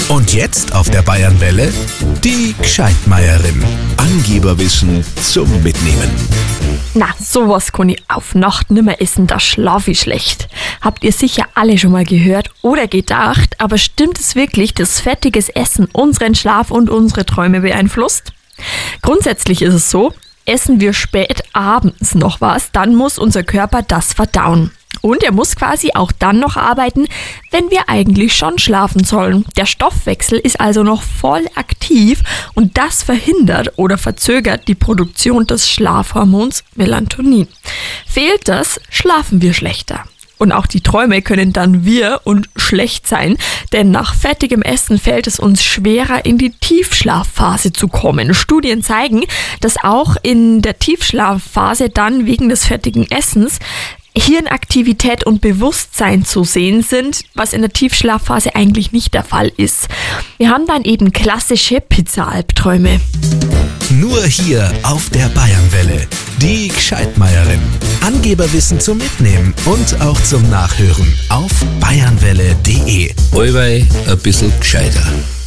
Und jetzt auf der Bayernwelle die Gscheitmeierin. Angeberwissen zum Mitnehmen. Na, sowas kann ich auf Nacht nimmer essen, da schlaf ich schlecht. Habt ihr sicher alle schon mal gehört oder gedacht, aber stimmt es wirklich, dass fettiges Essen unseren Schlaf und unsere Träume beeinflusst? Grundsätzlich ist es so, essen wir spät abends noch was, dann muss unser Körper das verdauen. Und er muss quasi auch dann noch arbeiten, wenn wir eigentlich schon schlafen sollen. Der Stoffwechsel ist also noch voll aktiv und das verhindert oder verzögert die Produktion des Schlafhormons Melatonin. Fehlt das, schlafen wir schlechter. Und auch die Träume können dann wirr und schlecht sein, denn nach fettigem Essen fällt es uns schwerer, in die Tiefschlafphase zu kommen. Studien zeigen, dass auch in der Tiefschlafphase dann wegen des fettigen Essens Hirnaktivität und Bewusstsein zu sehen sind, was in der Tiefschlafphase eigentlich nicht der Fall ist. Wir haben dann eben klassische Pizza-Albträume. Nur hier auf der Bayernwelle. Die Gscheitmeierin. Angeberwissen zum Mitnehmen und auch zum Nachhören auf bayernwelle.de. Allweil ein bisschen gescheiter.